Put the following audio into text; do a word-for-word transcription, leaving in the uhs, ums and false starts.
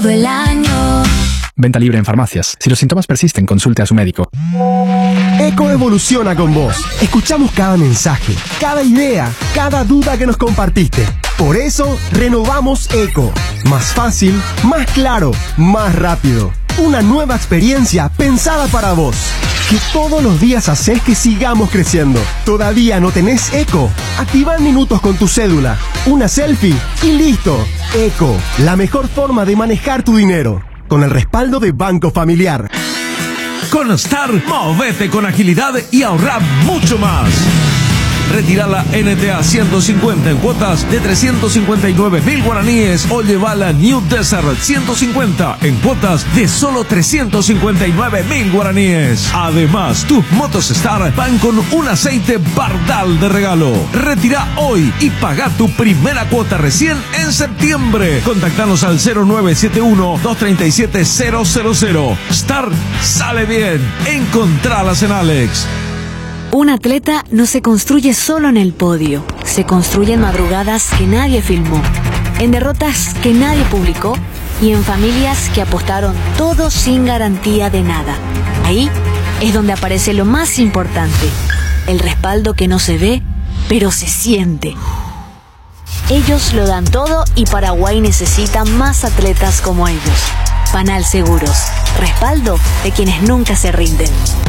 El año. Venta libre en farmacias. Si los síntomas persisten, consulte a su médico. Eco evoluciona con vos. Escuchamos cada mensaje, cada idea, cada duda que nos compartiste. Por eso, renovamos Eco. Más fácil, más claro, más rápido. Una nueva experiencia pensada para vos. Que todos los días haces que sigamos creciendo. ¿Todavía no tenés Eco? Activa en minutos con tu cédula, una selfie y listo. Eco, la mejor forma de manejar tu dinero. Con el respaldo de Banco Familiar. Con Star, movete con agilidad y ahorra mucho más. Retira la N T A ciento cincuenta en cuotas de trescientos cincuenta y nueve mil guaraníes o lleva la New Desert ciento cincuenta en cuotas de solo trescientos cincuenta y nueve mil guaraníes. Además, tus motos Star van con un aceite Bardal de regalo. Retira hoy y paga tu primera cuota recién en septiembre. Contactanos al cero nueve siete uno, dos tres siete, cero cero cero. Star sale bien. Encontralas en Alex. Un atleta no se construye solo en el podio, se construye en madrugadas que nadie filmó, en derrotas que nadie publicó y en familias que apostaron todo sin garantía de nada. Ahí es donde aparece lo más importante, el respaldo que no se ve, pero se siente. Ellos lo dan todo y Paraguay necesita más atletas como ellos. Panal Seguros, respaldo de quienes nunca se rinden.